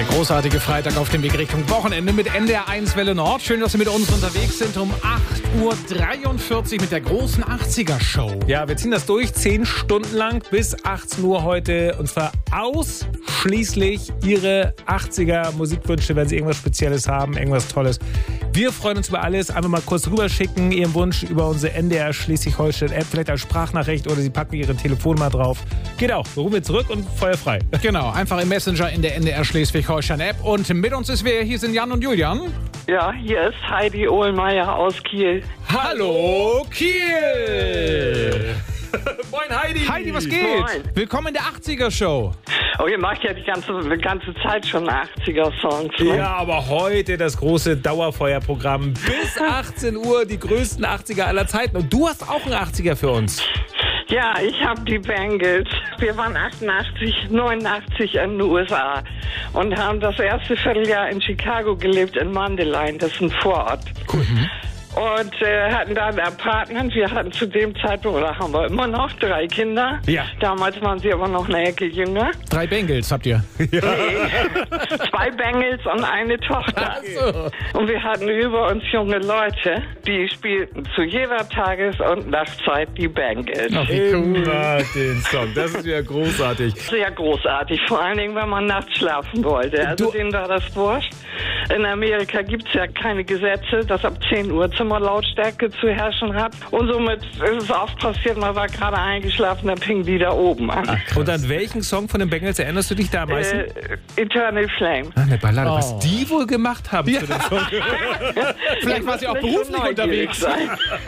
Der großartige Freitag auf dem Weg Richtung Wochenende mit NDR 1 Welle Nord. Schön, dass Sie mit uns unterwegs sind um 8.43 Uhr mit der großen 80er-Show. Ja, wir ziehen das durch, 10 Stunden lang bis 18 Uhr heute. Und zwar ausschließlich Ihre 80er-Musikwünsche, wenn Sie irgendwas Spezielles haben, irgendwas Tolles. Wir freuen uns über alles. Einfach mal kurz rüberschicken, Ihren Wunsch über unsere NDR Schleswig-Holstein-App, vielleicht als Sprachnachricht oder Sie packen Ihre Telefonnummer drauf. Geht auch. Wir rufen wir zurück und feuerfrei. Genau, einfach im Messenger in der NDR Schleswig-Holstein-App. Und mit uns ist wer? Hier sind Jan und Julian. Ja, hier ist Heidi Ohlmeier aus Kiel. Hallo Kiel! Moin Heidi! Heidi, was geht? Moin. Willkommen in der 80er-Show. Oh, ihr macht ja die ganze Zeit schon 80er-Songs, ne? Ja, aber heute das große Dauerfeuerprogramm. Bis 18 Uhr die größten 80er aller Zeiten. Und du hast auch einen 80er für uns. Ja, ich habe die Bangles. Wir waren 88, 89 in den USA und haben das erste Vierteljahr in Chicago gelebt, in Mundelein. Das ist ein Vorort. Cool. Und hatten da ein Apartment. Wir hatten zu dem Zeitpunkt, oder haben wir immer noch, 3 Kinder. Ja. Damals waren sie aber noch eine Ecke jünger. 3 Bengels habt ihr. Nee, 2 Bengels und eine Tochter. So. Und wir hatten über uns junge Leute, die spielten zu jeder Tages- und Nachtzeit die Bengals. Ach, wie cool. Immer den Song. Das ist ja großartig. Sehr großartig, vor allen Dingen, wenn man nachts schlafen wollte. Also denen war das wurscht. In Amerika gibt es ja keine Gesetze, dass ab 10 Uhr Zimmerlautstärke zu herrschen hat. Und somit ist es oft passiert, man war gerade eingeschlafen, dann fing die da oben an. Und an welchen Song von den Bengals erinnerst du dich da am meisten? Eternal Flame. Eine Ballade, Oh. was die wohl gemacht haben zu dem Song. Vielleicht war sie auch Nicht so beruflich neugierig unterwegs. sein.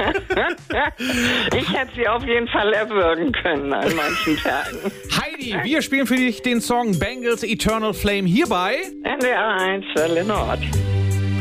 Ich hätte sie auf jeden Fall erwürgen können an manchen Tagen. Heidi, wir spielen für dich den Song Bengals Eternal Flame hierbei. NDR 1 Welle Nord.